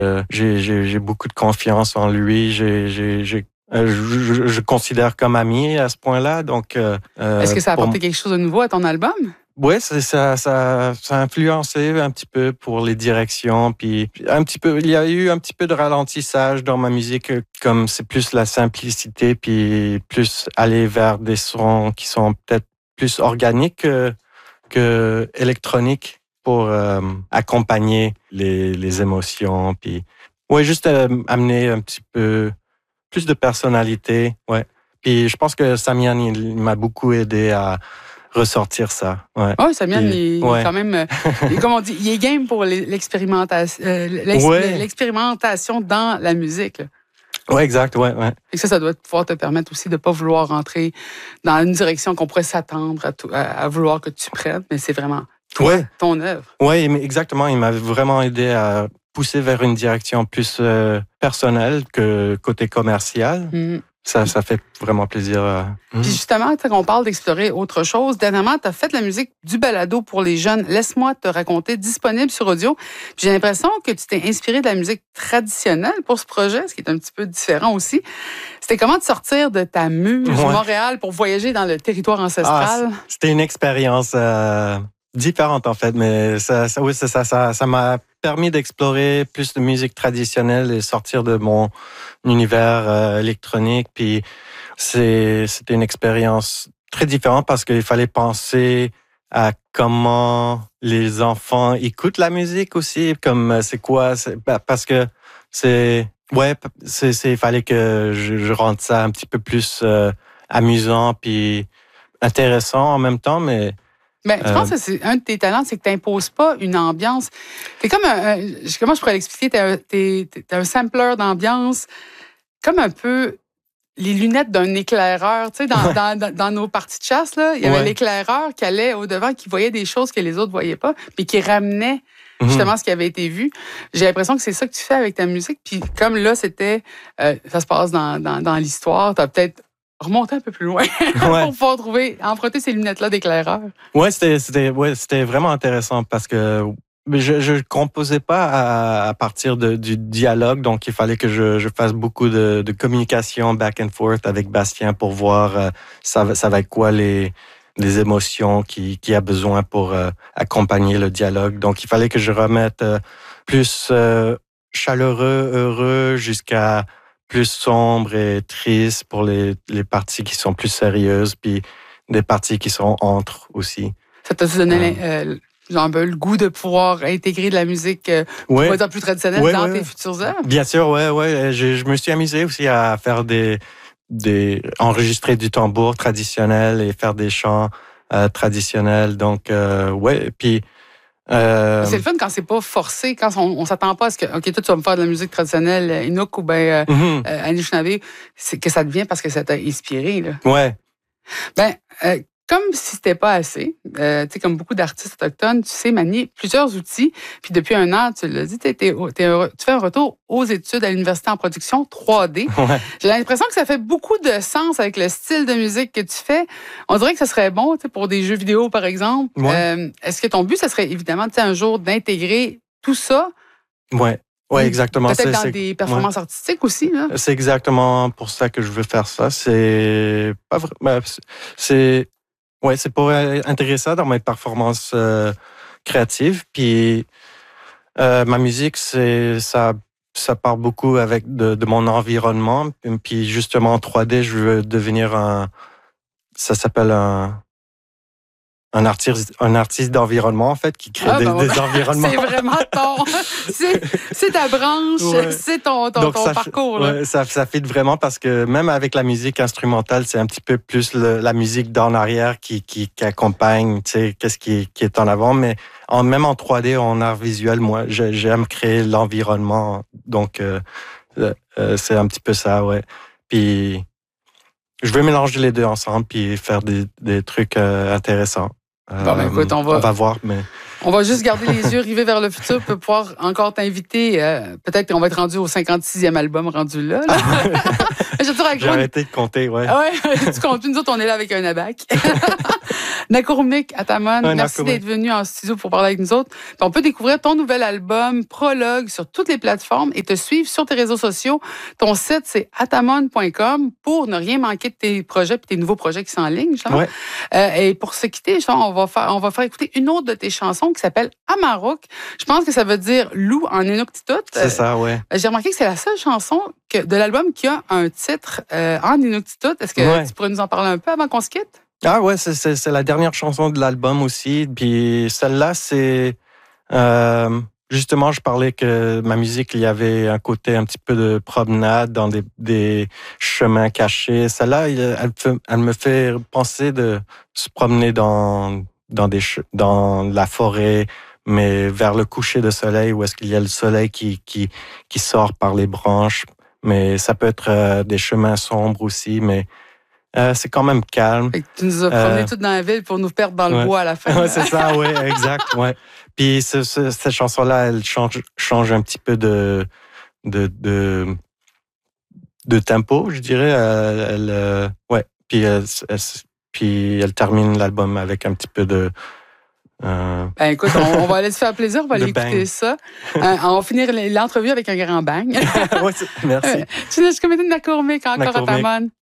J'ai beaucoup de confiance en lui. Je considère comme ami à ce point-là. Donc, est-ce que ça a apporté quelque chose de nouveau à ton album? Oui, ça a influencé un petit peu pour les directions. Puis un petit peu, il y a eu un petit peu de ralentissage dans ma musique, comme c'est plus la simplicité, puis plus aller vers des sons qui sont peut-être plus organiques que électroniques pour accompagner les émotions. Puis juste amener un petit peu plus de personnalité. Ouais. Puis je pense que Samian, il m'a beaucoup aidé à ressortir ça. Ouais. Oh, Samian, il est quand même, comme on dit, il est game pour l'expérimentation dans la musique. Oui, exact, ouais. Et ça doit pouvoir te permettre aussi de ne pas vouloir rentrer dans une direction qu'on pourrait s'attendre à vouloir que tu prennes, mais c'est vraiment ton œuvre. Oui, exactement. Il m'a vraiment aidé à pousser vers une direction plus personnelle que côté commercial. Ça fait vraiment plaisir. Puis justement, on parle d'explorer autre chose. Dernièrement, tu as fait la musique du balado pour les jeunes. Laisse-moi te raconter, disponible sur audio. Puis j'ai l'impression que tu t'es inspiré de la musique traditionnelle pour ce projet, ce qui est un petit peu différent aussi. C'était comment de sortir de ta muse Montréal pour voyager dans le territoire ancestral? C'était une expérience différente en fait, mais ça m'a permis d'explorer plus de musique traditionnelle et sortir de mon univers électronique. Puis c'était une expérience très différente parce qu'il fallait penser à comment les enfants écoutent la musique aussi, comme c'est quoi, parce que il fallait que je rende ça un petit peu plus amusant puis intéressant en même temps, mais je pense que c'est un de tes talents, c'est que tu n'imposes pas une ambiance. T'es comme comment je pourrais l'expliquer? T'es un sampler d'ambiance, comme un peu les lunettes d'un éclaireur. Tu sais, dans nos parties de chasse, là, il y avait l'éclaireur qui allait au-devant, qui voyait des choses que les autres ne voyaient pas, puis qui ramenait justement ce qui avait été vu. J'ai l'impression que c'est ça que tu fais avec ta musique. Puis comme là, c'était, ça se passe dans l'histoire, tu as peut-être remonter un peu plus loin pour pouvoir emprunter ces lunettes-là d'éclaireur. Oui, c'était vraiment intéressant parce que je composais pas à partir du dialogue, donc il fallait que je fasse beaucoup de communication back and forth avec Bastien pour voir ça va être quoi les émotions qu'il a besoin pour accompagner le dialogue. Donc il fallait que je remette plus chaleureux, heureux jusqu'à plus sombre et triste pour les parties qui sont plus sérieuses, puis des parties qui sont entre aussi. Ça t'a donné le goût de pouvoir intégrer de la musique plus traditionnelle dans tes futures œuvres? Bien sûr, ouais. Je me suis amusé aussi à faire enregistrer du tambour traditionnel et faire des chants traditionnels. Donc, puis c'est le fun quand c'est pas forcé, quand on s'attend pas à ce que, OK, toi, tu vas me faire de la musique traditionnelle Inuk ou bien Anishinaabe, c'est que ça devient parce que ça t'a inspiré, là. Ouais. Comme si c'était pas assez, tu sais, comme beaucoup d'artistes autochtones, tu sais manier plusieurs outils. Puis depuis 1 an, tu l'as dit, tu fais un retour aux études à l'université en production 3D. Ouais. J'ai l'impression que ça fait beaucoup de sens avec le style de musique que tu fais. On dirait que ça serait bon, tu sais, pour des jeux vidéo, par exemple. Ouais. Est-ce que ton but, ça serait évidemment, tu sais, un jour d'intégrer tout ça? Ouais. Oui, exactement. Peut-être dans des performances artistiques aussi, là. C'est exactement pour ça que je veux faire ça. C'est pas vrai. C'est pour intégrer ça dans mes performances créatives. Puis ma musique, ça part beaucoup de mon environnement. Puis justement en 3D, je veux devenir ça s'appelle un artiste d'environnement, en fait, qui crée des environnements. C'est vraiment c'est ta branche, c'est ton parcours. Là. Ça fit vraiment parce que même avec la musique instrumentale, c'est un petit peu plus la musique d'en arrière qui accompagne, tu sais, qu'est-ce qui est en avant. Mais même en 3D, en art visuel, moi, j'aime créer l'environnement. Donc, c'est un petit peu ça, ouais. Puis, je veux mélanger les deux ensemble puis faire des trucs intéressants. Écoute, on va voir, mais... On va juste garder les yeux rivés vers le futur pour pouvoir encore t'inviter. Peut-être qu'on va être rendu au 56e album rendu là. J'ai arrêté de compter, ouais. Ouais, tu comptes. Nous autres, on est là avec un abac. Nakourmik Atamon, Ouais, merci Nakourmik. d'être venu en studio pour parler avec nous autres. Puis on peut découvrir ton nouvel album, Prologue, sur toutes les plateformes et te suivre sur tes réseaux sociaux. Ton site, c'est atamon.com pour ne rien manquer de tes projets et tes nouveaux projets qui sont en ligne, justement. Ouais. Et pour se quitter, justement, on va faire écouter une autre de tes chansons qui s'appelle Amarok. Je pense que ça veut dire loup en Inuktitut. C'est ça, ouais. J'ai remarqué que c'est la seule chanson de l'album qui a un titre en Inuktitut. Est-ce que tu pourrais nous en parler un peu avant qu'on se quitte? Ah ouais, c'est la dernière chanson de l'album aussi. Puis celle-là, c'est... justement, je parlais que ma musique, il y avait un côté un petit peu de promenade dans des chemins cachés. Celle-là, elle me fait penser de se promener dans la forêt, mais vers le coucher de soleil, où est-ce qu'il y a le soleil qui sort par les branches. Mais ça peut être des chemins sombres aussi, mais c'est quand même calme. Fait que tu nous as promené toutes dans la ville pour nous perdre dans le bois à la fin. Ouais, c'est ça, oui, exact. Ouais. Puis cette chanson-là, elle change un petit peu de tempo, je dirais. Ouais. Puis elle termine l'album avec un petit peu de... Ben écoute, on va aller se faire plaisir, on va aller écouter ça. On va finir l'entrevue avec un grand bang. Ouais, merci. Tu nous as commis Nakourmik encore à Atamon.